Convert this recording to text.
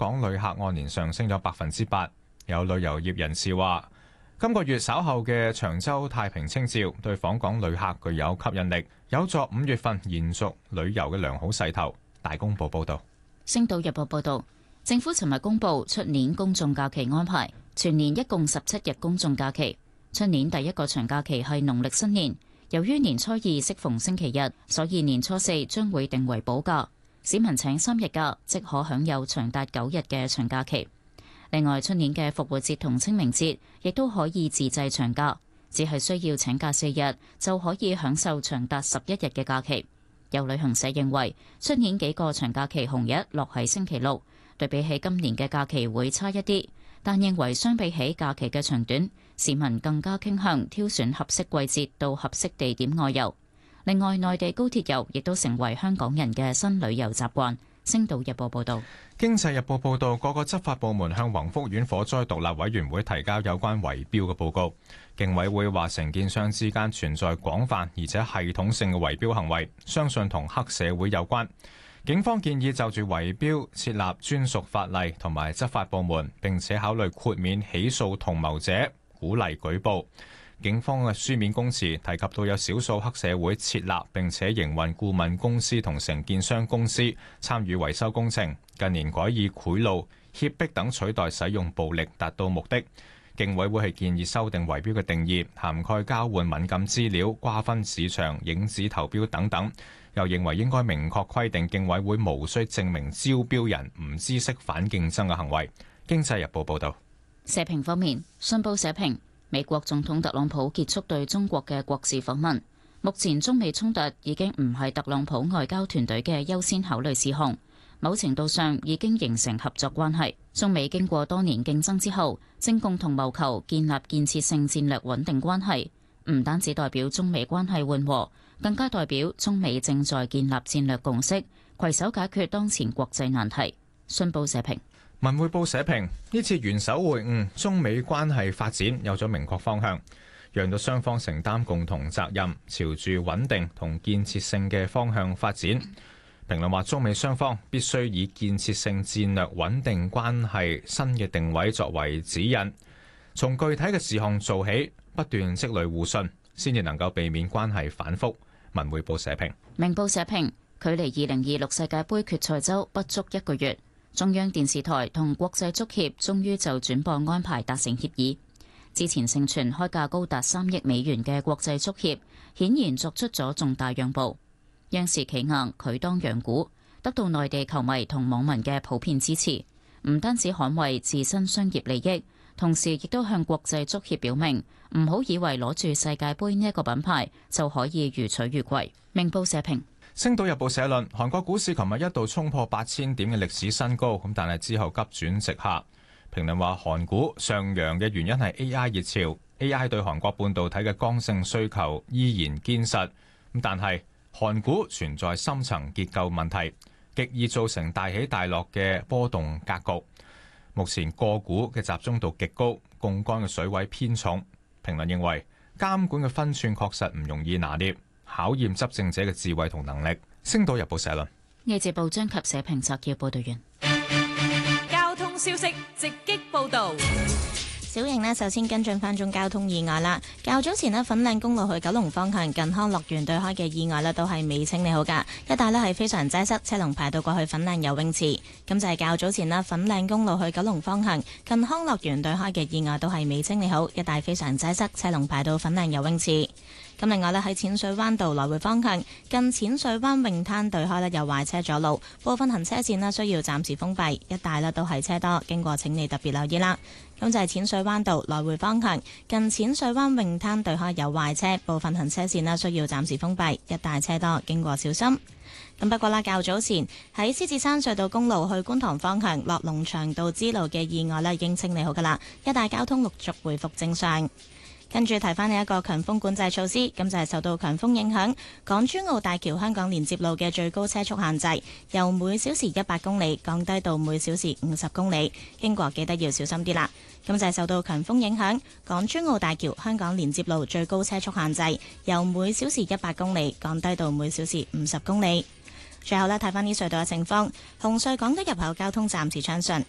港旅客按年上升咗8%。有旅遊業人士話，今個月稍後嘅長洲太平清醮對訪港旅客具有吸引力，有助5月份延續旅遊嘅良好勢頭。大公報報道。 星島日報報道，政府尋日公布出年公眾假期安排，全年一共17日公眾假期。出年第一個長假期係農曆新年，由於年初二適逢星期日，所以年初四將會定為補假。市民請3日假，即可享有長達9日嘅長假期。另外，出年嘅復活節同清明節亦都可以自製長假，只係需要請假4日就可以享受長達11日嘅假期。有旅行社認為，出年幾個長假期紅日落喺星期六，對比起今年嘅假期會差一啲，但認為相比起假期嘅長短，市民更加傾向挑選合適季節到合適地點外遊。另外，內地高鐵遊亦都成為香港人嘅新旅遊習慣。星島日報報道。 經濟日報報道，各個執法部門向宏福苑火災獨立委員會提交有關圍標嘅報告。競委會話，承建商之間存在廣泛而且系統性嘅圍標行為，相信同黑社會有關。警方建議就住圍標設立專屬法例同埋執法部門，並且考慮豁免起訴同謀者，鼓勵舉報。警方嘅書面供詞提及到有少數黑社會設立並且營運顧問公司同承建商公司，參與維修工程，近年改以賄賂、脅迫等取代使用暴力達到目的。競委會係建議修訂圍標嘅定義，涵蓋交換敏感資料、瓜分市場、影子投標等等。又認為應該明確規定競委會無需證明招標人唔知識反競爭嘅行為。經濟日報報道。 社評方面，信報社評，美國總統特朗普結束對中國嘅國事訪問。目前中美衝突已經唔係特朗普外交團隊嘅優先考慮事項，某程度上已經形成合作關係。中美經過多年競爭之後，正共同謀求建立建設性戰略穩定關係，唔單止代表中美關係緩和，更加代表中美正在建立戰略共識，攜手解決當前國際難題。信報社評。 文匯報社評，呢次元首會晤，中美關係發展有咗明確方向，讓到雙方承擔共同責任，朝住穩定同建設性嘅方向發展。評論話，中美雙方必須以建設性戰略穩定關係新嘅定位作為指引，從具體嘅事項做起，不斷積累互信，先至能夠避免關係反覆。文匯報社評。 明報社評，距離2026世界盃決賽周不足1個月，中央電視台同國際足協終於就轉播安排達成協議。之前盛傳開價高達3億美元嘅國際足協，顯然作出咗重大讓步。央視企硬，拒當讓步，得到內地球迷同網民嘅普遍支持。唔單止捍衛自身商業利益，同時亦都向國際足協表明，唔好以為攞住世界盃呢一個品牌就可以如取如攜。明報社評。 星島日報社論，韓國股市琴日一度衝破8000點嘅歷史新高，咁但係之後急轉直下。評論話，韓股上揚嘅原因係 AI 熱潮，AI 對韓國半導體嘅剛性需求依然堅實，咁但係韓股存在深層結構問題，極易造成大起大落嘅波動格局。目前個股嘅集中度極高，槓桿嘅水位偏重。評論認為，監管嘅分寸確實唔容易拿捏，考驗執政者嘅智慧同能力。星島日報社論。 呢節報章及社評摘要報道完。 交通消息直擊報道。 小瑩呢，首先跟進翻宗交通意外啦。較早前呢，粉嶺公路去九龍方向近康樂園對開嘅意外呢，都係未清理好噶，一帶呢係非常擠塞，車龍排到過去粉嶺游泳池。咁就係較早前呢，粉嶺公路去九龍方向近康樂園對開嘅意外都係未清理好，一帶非常擠塞，車龍排到粉嶺游泳池。咁另外呢，喺淺水灣道來回方向近淺水灣泳灘對開呢，有壞車阻路，部分行車線呢需要暫時封閉，一帶呢都係車多，經過請你特別留意啦。咁就係淺水灣道來回方向近淺水灣泳灘對開有壞車，部分行車線呢需要暫時封閉，一帶車多，經過小心。咁不過啦，較早前喺獅子山隧道公路去觀塘方向落龍翔道支路嘅意外呢已經清理好噶啦，一帶交通陸續回復正常。跟住提翻你一個強風管制措施，咁就係受到強風影響，港珠澳大橋香港連接路嘅最高車速限制由每小時100公里降低到每小時50公里，經過記得要小心啲啦。咁就係受到強風影響，港珠澳大橋香港連接路最高車速限制由每小時100公里降低到每小時50公里。最後呢，睇翻啲隧道嘅情況，紅隧港島入口交通暫時暢順，